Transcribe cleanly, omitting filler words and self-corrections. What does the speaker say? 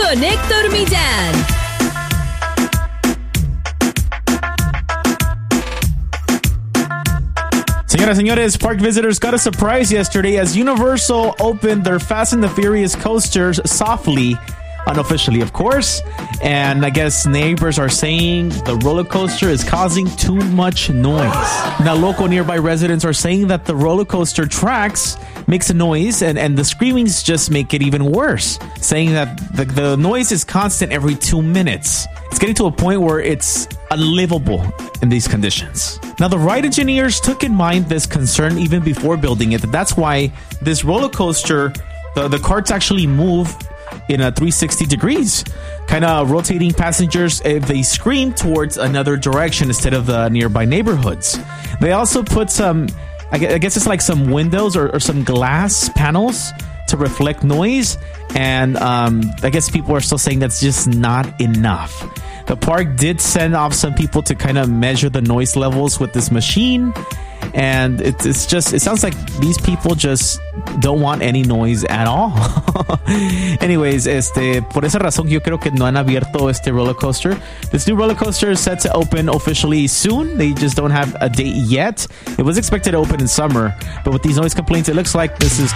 con Héctor Millán. Señoras and señores, park visitors got a surprise yesterday as Universal opened their Fast and the Furious coasters softly, unofficially, of course. And I guess neighbors are saying the roller coaster is causing too much noise. Now, local nearby residents are saying that the roller coaster tracks makes a noise and the screamings just make it even worse, saying that the noise is constant every 2 minutes. It's getting to a point where it's unlivable in these conditions. Now, the ride engineers took in mind this concern even before building it. That's why this roller coaster, the carts actually move in a 360 degrees, kind of rotating passengers if they scream towards another direction instead of the nearby neighborhoods. They also put some, I guess it's like some windows or some glass panels to reflect noise. And I guess people are still saying that's just not enough. The park did send off some people to kind of measure the noise levels with this machine. And it sounds like these people just don't want any noise at all. Anyways, por esa razón yo creo que no han abierto este roller coaster. This new roller coaster is set to open officially soon. They just don't have a date yet. It was expected to open in summer, but with these noise complaints, it looks like this is